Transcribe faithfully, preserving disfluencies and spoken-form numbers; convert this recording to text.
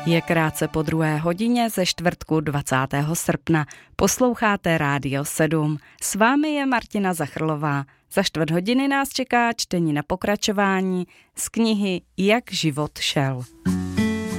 Je krátce po druhé hodině ze čtvrtku dvacátého srpna. Posloucháte Rádio sedm. S vámi je Martina Zachrlová. Za čtvrt hodiny nás čeká čtení na pokračování z knihy Jak život šel.